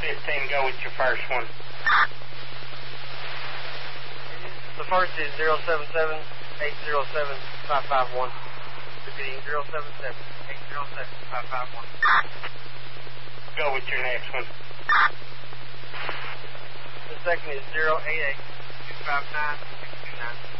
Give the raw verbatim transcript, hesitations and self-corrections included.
fifteen, go with your first one. The first is zero seven seven, eight zero seven, five five one. Repeating zero seven seven, eight zero seven, five five one. Go with your next one. The second is zero eight eight, two five nine, six two nine.